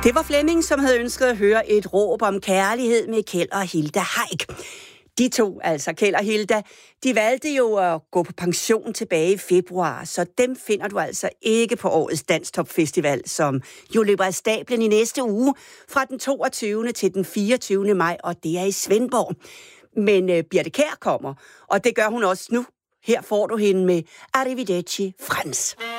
Det var Flemming, som havde ønsket at høre et råb om kærlighed med Kjeld og Hilda Heick. De to, altså Kjeld og Hilda, de valgte jo at gå på pension tilbage i februar, så dem finder du altså ikke på årets Danstop-festival, som jo løber af stablen i næste uge fra den 22. til den 24. maj, og det er i Svendborg. Men Birthe Kjær kommer, og det gør hun også nu. Her får du hende med Arrivederci Frans.